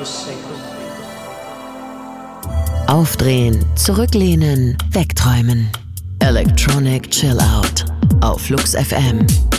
Aufdrehen, zurücklehnen, wegträumen. Electronic Chill Out auf Flux FM.